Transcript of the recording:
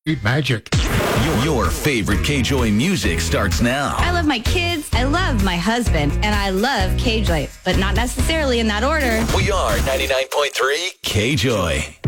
Magic. Your favorite K-Joy music starts now. I love my kids, I love my husband, and I love K-Joy, but not necessarily in that order. We are 99.3 K-Joy.